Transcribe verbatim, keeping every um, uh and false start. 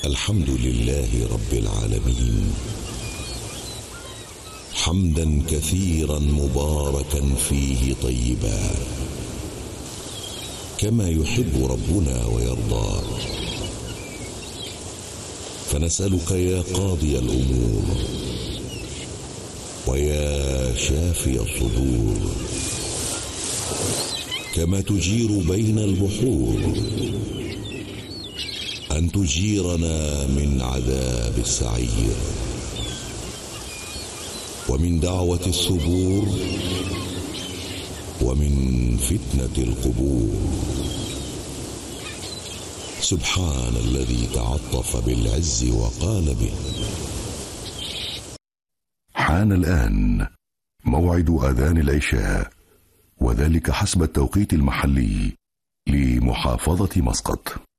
الحمد لله رب العالمين، حمدا كثيرا مباركا فيه طيبا، كما يحب ربنا ويرضى. فنسألك يا قاضي الأمور ويا شافي الصدور، كما تجير بين البحور، أن تجيرنا من عذاب السعير، ومن دعوة الثبور، ومن فتنة القبور. سبحان الذي تعطف بالعز وقال به. حان الآن موعد أذان العشاء، وذلك حسب التوقيت المحلي لمحافظة مسقط.